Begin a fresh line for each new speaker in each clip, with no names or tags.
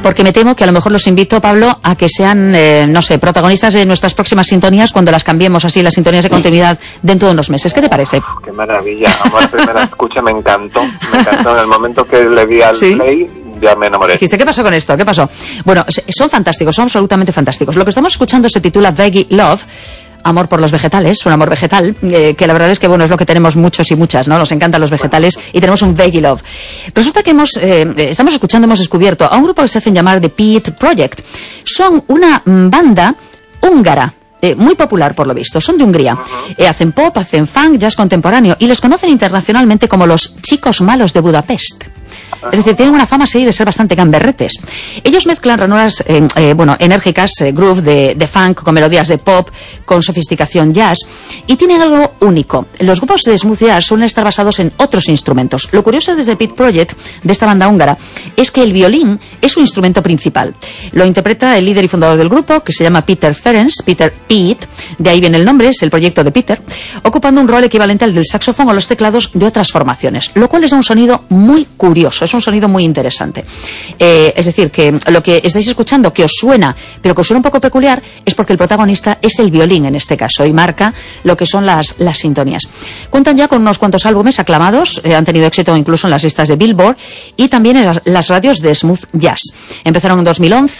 porque me temo que a lo mejor los invito, Pablo, a que sean, no sé, protagonistas de nuestras próximas sintonías cuando las cambiemos así, las sintonías de continuidad dentro de unos meses. ¿Qué te parece?
Qué maravilla. Amor, primera escucha, me encantó. En el momento que le di al play, ya me enamoré.
Dijiste, ¿qué pasó con esto? ¿Qué pasó? Bueno, son fantásticos, son absolutamente fantásticos. Lo que estamos escuchando se titula Veggie Love, amor por los vegetales, un amor vegetal, que la verdad es que, bueno, es lo que tenemos muchos y muchas, ¿no? Nos encantan los vegetales y tenemos un Veggie Love. Resulta que hemos descubierto a un grupo que se hacen llamar The Peat Project. Son una banda húngara. Muy popular por lo visto, son de Hungría. Hacen pop, hacen funk, jazz contemporáneo y les conocen internacionalmente como los chicos malos de Budapest. Es decir, tienen una fama así de ser bastante gamberretes. Ellos mezclan ranuras enérgicas, groove de funk con melodías de pop, con sofisticación jazz, y tienen algo único. Los grupos de smooth jazz suelen estar basados en otros instrumentos. Lo curioso desde Peat Project, de esta banda húngara, es que el violín es su instrumento principal. Lo interpreta el líder y fundador del grupo, que se llama Peter Ferenc, Peter Peat, de ahí viene el nombre, es el proyecto de Peter, ocupando un rol equivalente al del saxofón o los teclados de otras formaciones, lo cual les da un sonido muy curioso, es un sonido muy interesante. Es decir, que lo que estáis escuchando, que os suena, pero que os suena un poco peculiar, es porque el protagonista es el violín en este caso, y marca lo que son las sintonías. Cuentan ya con unos cuantos álbumes aclamados, han tenido éxito incluso en las listas de Billboard, y también en las radios de smooth jazz. Empezaron en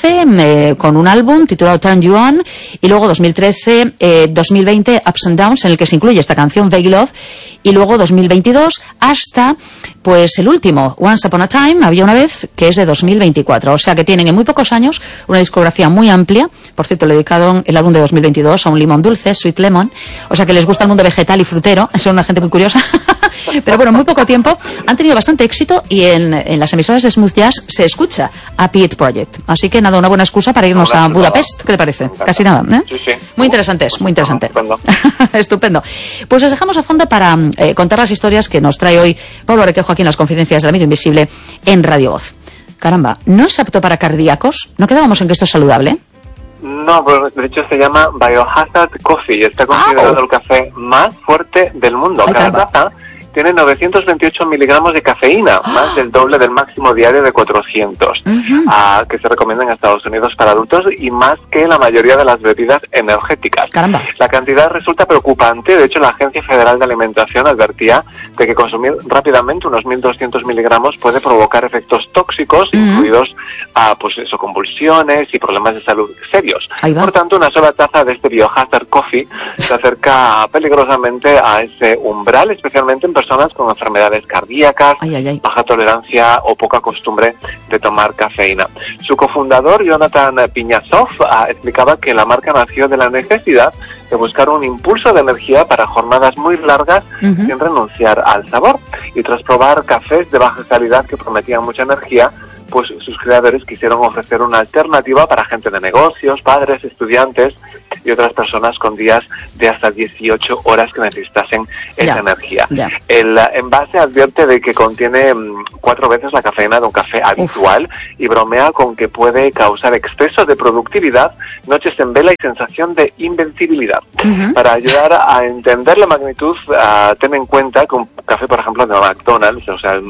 2011 con un álbum titulado Turn You On, y luego 2013, 2020 Ups and Downs, en el que se incluye esta canción Veggie Love, y luego 2022 hasta pues el último, Once Upon a Time, había una vez, que es de 2024. O sea que tienen en muy pocos años una discografía muy amplia. Por cierto, le dedicaron el álbum de 2022 a un limón dulce, Sweet Lemon. O sea que les gusta el mundo vegetal y frutero. Son una gente muy curiosa. Pero bueno, en muy poco tiempo han tenido bastante éxito y en las emisoras de smooth jazz se escucha a Peat Project. Así que nada, una buena excusa para irnos a Budapest. ¿Qué te parece? Casi nada, ¿eh?
Sí, sí.
Muy interesantes, muy interesante.
Estupendo.
Estupendo. Pues os dejamos a fondo para contar las historias que nos trae hoy Pablo Requejo aquí en las Confidencias del Amigo Invisible en Radio Voz. Caramba, ¿no es apto para cardíacos? ¿No quedábamos en que esto es saludable?
No, pero de hecho se llama Biohazard Coffee y está considerado el café más fuerte del mundo. Cada taza tiene 928 miligramos de cafeína, más del doble del máximo diario de 400, que se recomienda en Estados Unidos para adultos y más que la mayoría de las bebidas energéticas.
Caramba.
La cantidad resulta preocupante. De hecho, la Agencia Federal de Alimentación advertía de que consumir rápidamente unos 1.200 miligramos puede provocar efectos tóxicos, incluidos convulsiones y problemas de salud serios. Por tanto, una sola taza de este Biohazard Coffee se acerca peligrosamente a ese umbral, especialmente en personas con enfermedades cardíacas, baja tolerancia o poca costumbre de tomar cafeína. Su cofundador, Jonathan Piñasov, explicaba que la marca nació de la necesidad de buscar un impulso de energía para jornadas muy largas sin renunciar al sabor. Y tras probar cafés de baja calidad que prometían mucha energía, pues sus creadores quisieron ofrecer una alternativa para gente de negocios, padres, estudiantes y otras personas con días de hasta 18 horas que necesitasen esa energía. El envase advierte de que contiene 4 veces la cafeína de un café habitual y bromea con que puede causar exceso de productividad, noches en vela y sensación de invencibilidad. Para ayudar a entender la magnitud, ten en cuenta que un café, por ejemplo, de McDonald's,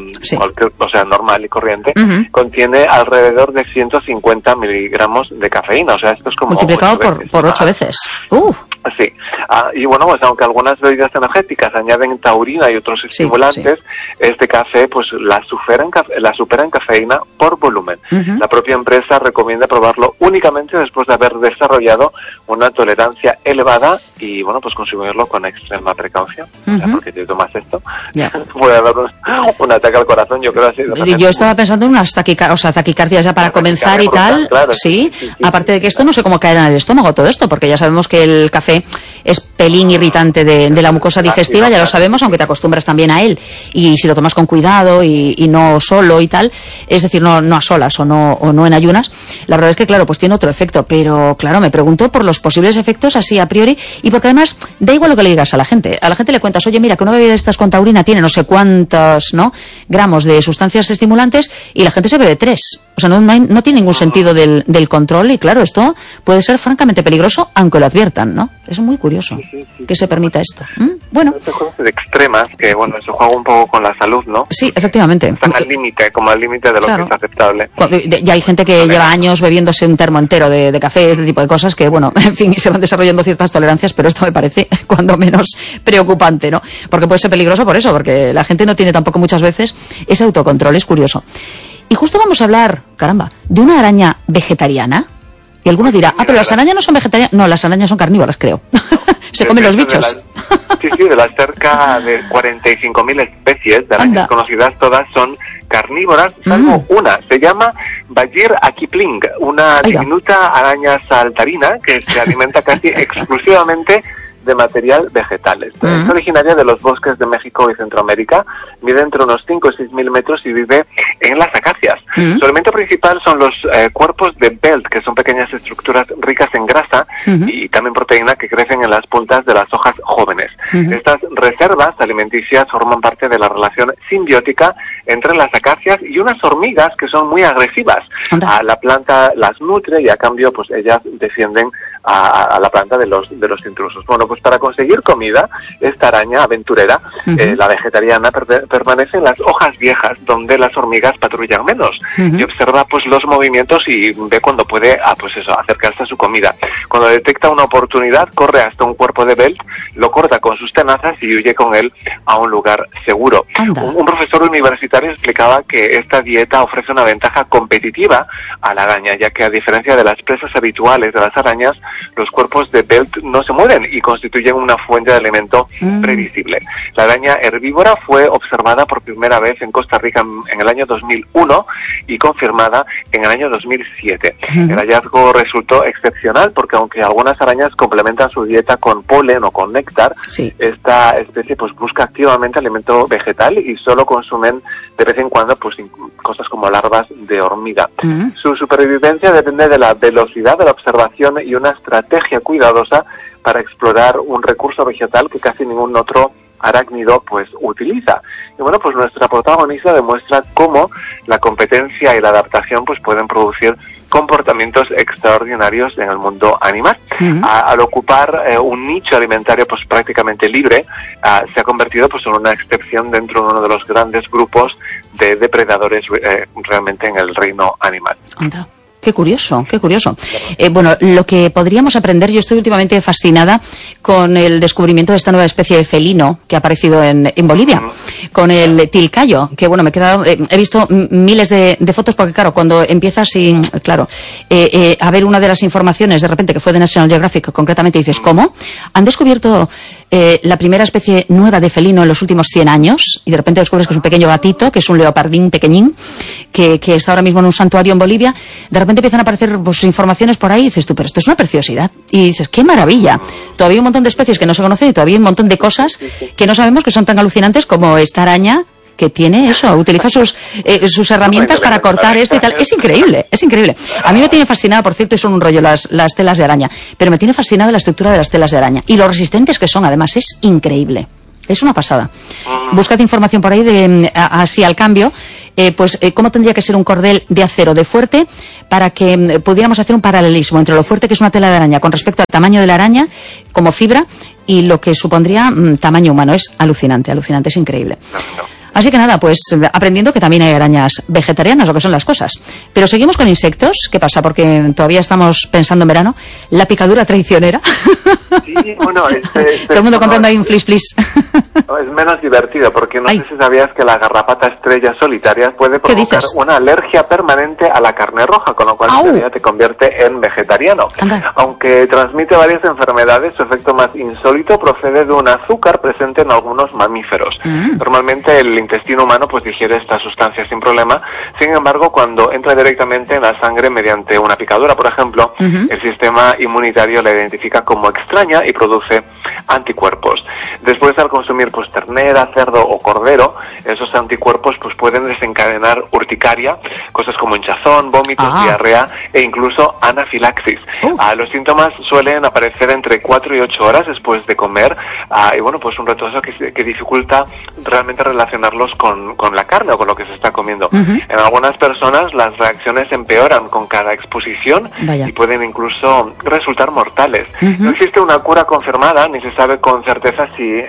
normal y corriente, contiene alrededor de 150 miligramos de cafeína. O sea, esto es como
multiplicado por 8 veces.
Sí. Y bueno, pues aunque algunas bebidas energéticas añaden taurina y otros estimulantes, este café pues la supera en cafeína por volumen. La propia empresa recomienda probarlo únicamente después de haber desarrollado una tolerancia elevada y bueno, pues consumirlo con extrema precaución. O sea, porque si tomas esto puede haber un ataque al corazón, yo creo así.
Yo estaba pensando en unas taquicardias ya para comenzar y tal. Claro, sí. Aparte de que esto no sé cómo caerá en el estómago todo esto, porque ya sabemos que el café es pelín irritante de la mucosa digestiva, ya lo sabemos, aunque te acostumbras también a él. Y si lo tomas con cuidado y no solo y tal, es decir, no a solas o no en ayunas, la verdad es que, claro, pues tiene otro efecto. Pero, claro, me pregunto por los posibles efectos así a priori y porque además da igual lo que le digas a la gente. A la gente le cuentas, oye, mira, que una bebida de estas con taurina tiene no sé cuántos gramos de sustancias estimulantes y la gente se bebe 3. O sea, no tiene ningún sentido del control y, claro, esto puede ser francamente peligroso, aunque lo adviertan, ¿no? Es muy curioso que se permita esto. Bueno.
Son cosas extremas que, bueno, eso juega un poco con la salud, ¿no?
Sí, efectivamente.
Están al límite, como al límite de lo que es aceptable.
Ya hay gente que lleva años bebiéndose un termo entero de café, este tipo de cosas que, bueno, en fin, se van desarrollando ciertas tolerancias, pero esto me parece cuando menos preocupante, ¿no? Porque puede ser peligroso por eso, porque la gente no tiene tampoco muchas veces ese autocontrol, es curioso. Y justo vamos a hablar, caramba, de una araña vegetariana. Y alguno dirá, pero las arañas no son vegetarianas. No, las arañas son carnívoras, creo. Se comen los bichos.
Sí, de las cerca de 45.000 especies de arañas conocidas, todas son carnívoras, salvo una. Se llama Bayir Akipling, una diminuta araña saltarina que se alimenta casi exclusivamente de material vegetales. Es originaria de los bosques de México y Centroamérica, mide entre unos 5 y 6 mil metros y vive en las acacias. Su alimento principal son los cuerpos de belt, que son pequeñas estructuras ricas en grasa y también proteína que crecen en las puntas de las hojas jóvenes. Estas reservas alimenticias forman parte de la relación simbiótica entre las acacias y unas hormigas que son muy agresivas. A la planta las nutre y a cambio pues ellas defienden a la planta de los intrusos. Bueno, pues para conseguir comida, esta araña aventurera, la vegetariana, permanece en las hojas viejas donde las hormigas patrullan menos y observa pues los movimientos y ve cuando puede acercarse a su comida. Cuando detecta una oportunidad, corre hasta un cuerpo de belt, lo corta con sus tenazas y huye con él a un lugar seguro. Un profesor universitario explicaba que esta dieta ofrece una ventaja competitiva a la araña, ya que a diferencia de las presas habituales de las arañas, los cuerpos de belt no se mueven y constituyen una fuente de alimento previsible. La araña herbívora fue observada por primera vez en Costa Rica en el año 2001 y confirmada en el año 2007. El hallazgo resultó excepcional porque aunque algunas arañas complementan su dieta con polen o con néctar, esta especie pues busca activamente alimento vegetal y solo consumen de vez en cuando pues cosas como larvas de hormiga. Su supervivencia depende de la velocidad de la observación y una estrategia cuidadosa para explorar un recurso vegetal que casi ningún otro arácnido pues utiliza. Y bueno, pues nuestra protagonista demuestra cómo la competencia y la adaptación pues pueden producir comportamientos extraordinarios en el mundo animal. Al ocupar un nicho alimentario pues prácticamente libre, se ha convertido pues en una excepción dentro de uno de los grandes grupos de depredadores realmente en el reino animal.
Anda. Qué curioso, qué curioso. Bueno, lo que podríamos aprender, yo estoy últimamente fascinada con el descubrimiento de esta nueva especie de felino que ha aparecido en Bolivia, con el tilcayo, que bueno, me he quedado, he visto miles de fotos porque claro, cuando empiezas a ver una de las informaciones de repente que fue de National Geographic, concretamente dices, ¿cómo? Han descubierto la primera especie nueva de felino en los últimos 100 años y de repente descubres que es un pequeño gatito, que es un leopardín pequeñín, que está ahora mismo en un santuario en Bolivia. De repente empiezan a aparecer pues, informaciones por ahí y dices tú, pero esto es una preciosidad. Y dices, ¡qué maravilla! Todavía hay un montón de especies que no se conocen y todavía hay un montón de cosas que no sabemos que son tan alucinantes como esta araña que tiene eso, utiliza sus herramientas para cortar esto y tal. Es increíble, es increíble. A mí me tiene fascinada, por cierto, y son un rollo las telas de araña, pero me tiene fascinada la estructura de las telas de araña. Y lo resistentes que son, además, es increíble. Es una pasada. Búscate información por ahí así al cambio, cómo tendría que ser un cordel de acero de fuerte para que pudiéramos hacer un paralelismo entre lo fuerte que es una tela de araña con respecto al tamaño de la araña como fibra y lo que supondría tamaño humano. Es alucinante, es increíble. Así que nada, pues aprendiendo que también hay arañas vegetarianas, lo que son las cosas. Pero seguimos con insectos. ¿Qué pasa? Porque todavía estamos pensando en verano. La picadura traicionera.
Sí, bueno,
todo el mundo comprando ahí un flis.
Es menos divertido, porque no sé si sabías que la garrapata estrella solitaria puede provocar una alergia permanente a la carne roja, con lo cual te convierte en vegetariano. Aunque transmite varias enfermedades, su efecto más insólito procede de un azúcar presente en algunos mamíferos. Normalmente el intestino humano pues digiere esta sustancia sin problema. Sin embargo, cuando entra directamente en la sangre mediante una picadura, por ejemplo, el sistema inmunitario la identifica como extraña y produce anticuerpos. Después, al consumir pues ternera, cerdo o cordero, esos anticuerpos pues pueden desencadenar urticaria, cosas como hinchazón, vómitos, diarrea e incluso anafilaxis. Los síntomas suelen aparecer entre 4 y 8 horas después de comer, y bueno, pues un retraso que dificulta realmente relacionarlos con la carne o con lo que se está comiendo. En algunas personas las reacciones empeoran con cada exposición y pueden incluso resultar mortales. No existe una cura confirmada ni se sabe con certeza si